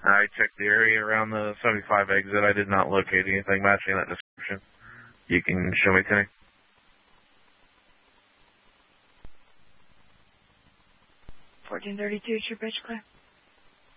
I checked the area around the 75 exit. I did not locate anything matching that description. You can show me, Kenny. 1432, True Bridge Clear.